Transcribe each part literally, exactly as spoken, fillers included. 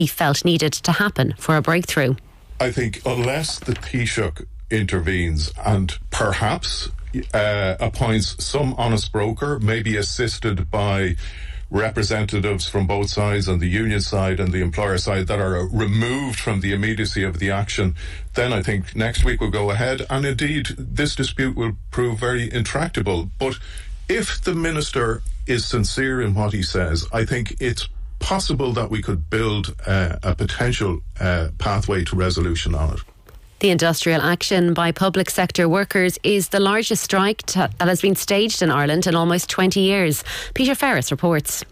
he felt needed to happen for a breakthrough. I think unless the Taoiseach intervenes and perhaps uh, appoints some honest broker, maybe assisted by representatives from both sides, on the union side and the employer side, that are removed from the immediacy of the action, then I think next week will go ahead, and indeed this dispute will prove very intractable. But if the Minister is sincere in what he says, I think it's possible that we could build uh, a potential uh, pathway to resolution on it. The industrial action by public sector workers is the largest strike t- that has been staged in Ireland in almost twenty years. Peter Ferris reports.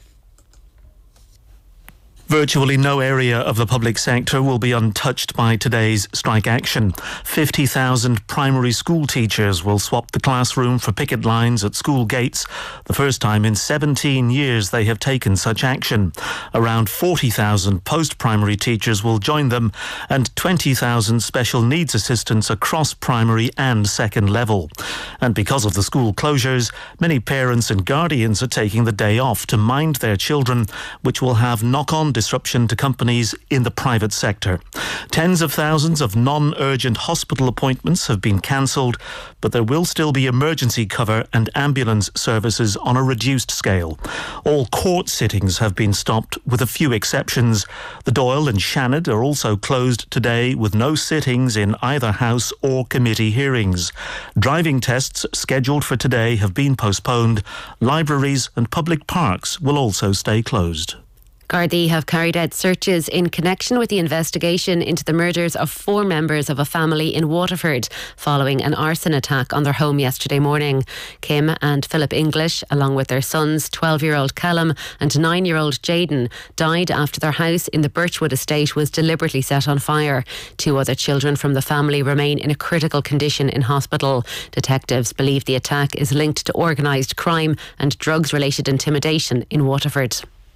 Virtually no area of the public sector will be untouched by today's strike action. fifty thousand primary school teachers will swap the classroom for picket lines at school gates. The first time in seventeen years they have taken such action. Around forty thousand post-primary teachers will join them, and twenty thousand special needs assistants across primary and second level. And because of the school closures, many parents and guardians are taking the day off to mind their children, which will have knock-on disruption to companies in the private sector. Tens of thousands of non-urgent hospital appointments have been cancelled, but there will still be emergency cover and ambulance services on a reduced scale. All court sittings have been stopped, with a few exceptions. The Dáil and Shannon are also closed today, with no sittings in either House or committee hearings. Driving tests scheduled for today have been postponed. Libraries and public parks will also stay closed. Gardaí have carried out searches in connection with the investigation into the murders of four members of a family in Waterford following an arson attack on their home yesterday morning. Kim and Philip English, along with their sons, twelve-year-old Callum and nine-year-old Jaden, died after their house in the Birchwood estate was deliberately set on fire. Two other children from the family remain in a critical condition in hospital. Detectives believe the attack is linked to organised crime and drugs-related intimidation in Waterford.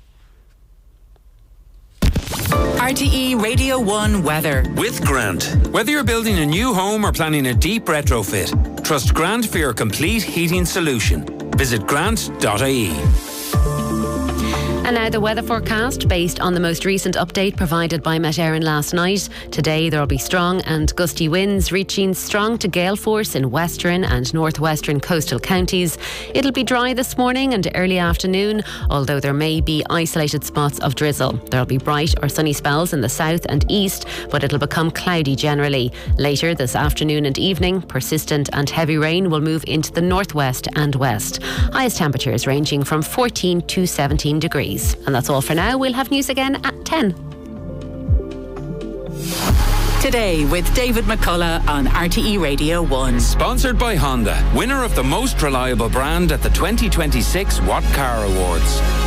R T E Radio one weather. With Grant. Whether you're building a new home or planning a deep retrofit, trust Grant for your complete heating solution. Visit grant dot I E. And now the weather forecast based on the most recent update provided by Met Éireann last night. Today there will be strong and gusty winds reaching strong to gale force in western and northwestern coastal counties. It'll be dry this morning and early afternoon, although there may be isolated spots of drizzle. There'll be bright or sunny spells in the south and east, but it'll become cloudy generally. Later this afternoon and evening, persistent and heavy rain will move into the northwest and west. Highest temperatures ranging from fourteen to seventeen degrees. And that's all for now. We'll have news again at ten. Today with David McCullough on R T E Radio one. Sponsored by Honda, winner of the most reliable brand at the twenty twenty-six What Car Awards.